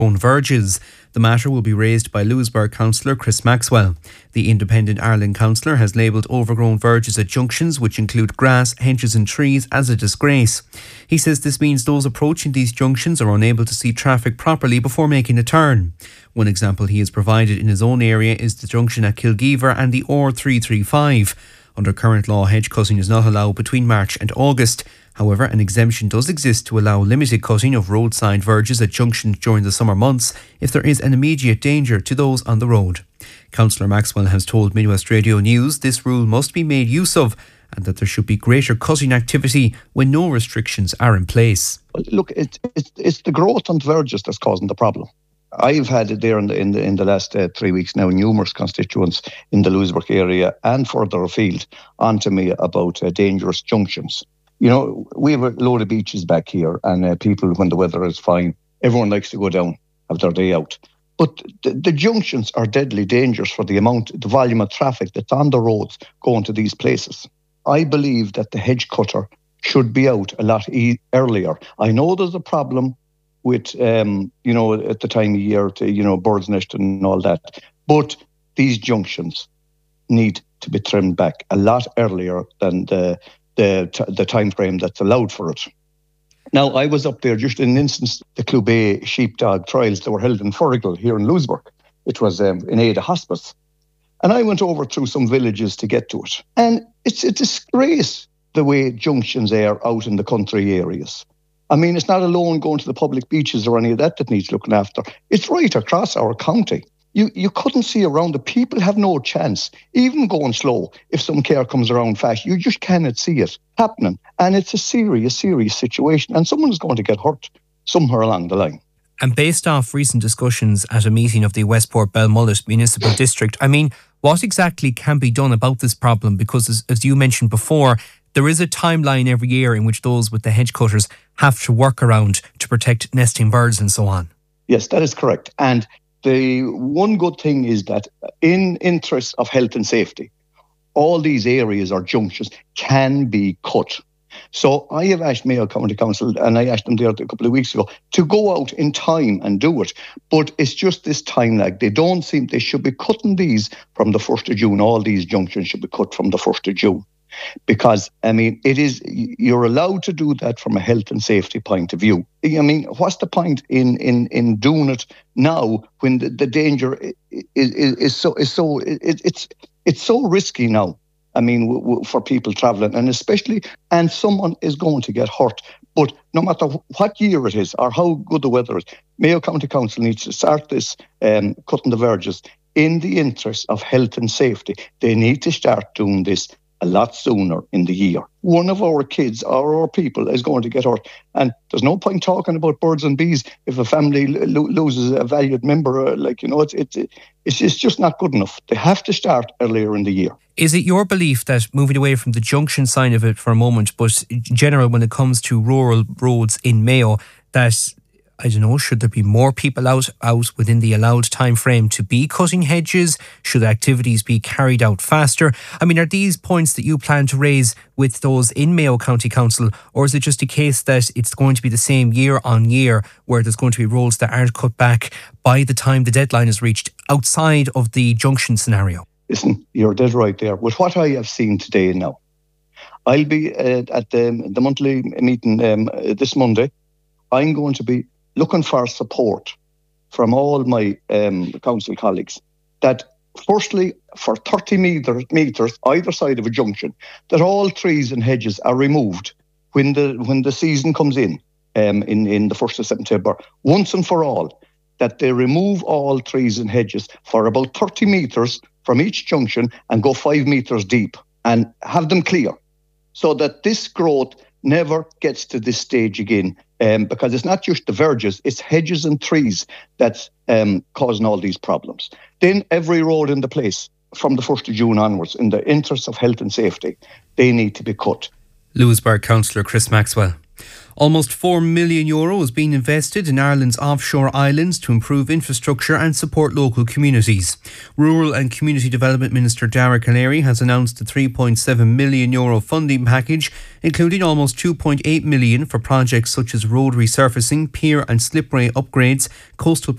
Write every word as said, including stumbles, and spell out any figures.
own verges. The matter will be raised by Louisburgh councillor Chris Maxwell. The Independent Ireland councillor has labelled overgrown verges at junctions, which include grass, hedges and trees, as a disgrace. He says this means those approaching these junctions are unable to see traffic properly before making a turn. One example he has provided in his own area is the junction at Kilgeever and the O R three thirty-five. Under current law, hedge cutting is not allowed between March and August. However, an exemption does exist to allow limited cutting of roadside verges at junctions during the summer months if there is an immediate danger to those on the road. Councillor Maxwell has told Midwest Radio News this rule must be made use of and that there should be greater cutting activity when no restrictions are in place. Well, look, it, it, it's the growth on verges that's causing the problem. I've had it there in the in the, in the last uh, three weeks now, numerous constituents in the Louisburgh area and further afield onto me about uh, dangerous junctions. You know, we have a load of beaches back here, and uh, people, when the weather is fine, everyone likes to go down, have their day out. But the, the junctions are deadly dangerous for the amount, the volume of traffic that's on the roads going to these places. I believe that the hedge cutter should be out a lot e- earlier. I know there's a problem with, um, you know, at the time of year, to, you know, birds nest and all that. But these junctions need to be trimmed back a lot earlier than the the t- the time frame that's allowed for it. Now, I was up there just in an instance, the Clubé sheepdog trials that were held in Forrigal here in Louisburgh. It was um, in Ada Hospice. And I went over through some villages to get to it. And it's a disgrace the way junctions are out in the country areas. I mean, it's not alone going to the public beaches or any of that that needs looking after. It's right across our county. You you couldn't see around. The people have no chance, even going slow. If some car comes around fast, you just cannot see it happening. And it's a serious, serious situation. And someone is going to get hurt somewhere along the line. And based off recent discussions at a meeting of the Westport Belmullet Municipal District, I mean, what exactly can be done about this problem? Because as, as you mentioned before, there is a timeline every year in which those with the hedge cutters have to work around to protect nesting birds and so on. Yes, that is correct. And the one good thing is that in interest of health and safety, all these areas or junctions can be cut. So I have asked Mayo County Council, and I asked them there a couple of weeks ago, to go out in time and do it. But it's just this time lag. They don't seem, they should be cutting these from the first of June. All these junctions should be cut from the first of June. Because, I mean, it is, you're allowed to do that from a health and safety point of view. I mean, what's the point in in, in doing it now when the, the danger is, is, is so, is so it, it's it's so risky now? I mean, w- w- for people travelling, and especially, and someone is going to get hurt. But no matter what year it is or how good the weather is, Mayo County Council needs to start this um, cutting the verges in the interest of health and safety. They need to start doing this a lot sooner in the year. One of our kids or our people is going to get hurt. And there's no point talking about birds and bees if a family lo- loses a valued member. Uh, like, you know, it's, it's, it's, it's just not good enough. They have to start earlier in the year. Is it your belief that, moving away from the junction side of it for a moment, but in general when it comes to rural roads in Mayo, that, I don't know, should there be more people out out within the allowed time frame to be cutting hedges? Should activities be carried out faster? I mean, are these points that you plan to raise with those in Mayo County Council, or is it just a case that it's going to be the same year on year where there's going to be roads that aren't cut back by the time the deadline is reached outside of the junction scenario? Listen, you're dead right there. With what I have seen today now, I'll be uh, at the, the monthly meeting um, this Monday. I'm going to be looking for support from all my um, council colleagues that, firstly, for thirty metres, meters either side of a junction, that all trees and hedges are removed when the when the season comes in, um, in, in the first of September, once and for all, that they remove all trees and hedges for about thirty metres from each junction and go five metres deep and have them clear so that this growth never gets to this stage again. Um, because it's not just the verges, it's hedges and trees that's um, causing all these problems. Then every road in the place from the first of June onwards, in the interest of health and safety, they need to be cut. Louisburgh councillor Chris Maxwell. Almost four million euro is being invested in Ireland's offshore islands to improve infrastructure and support local communities. Rural and Community Development Minister Dara Calleary has announced a three point seven million euro funding package, including almost two point eight million for projects such as road resurfacing, pier and slipway upgrades, coastal